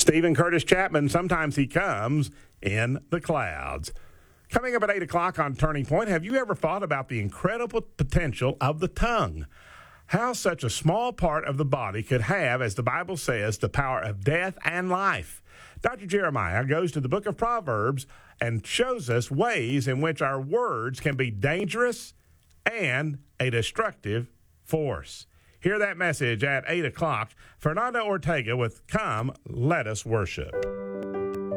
Stephen Curtis Chapman, sometimes he comes in the clouds. Coming up at 8 o'clock on Turning Point, have you ever thought about the incredible potential of the tongue? How such a small part of the body could have, as the Bible says, the power of death and life. Dr. Jeremiah goes to the book of Proverbs and shows us ways in which our words can be dangerous and a destructive force. Hear that message at 8 o'clock. Fernando Ortega with Come, Let Us Worship.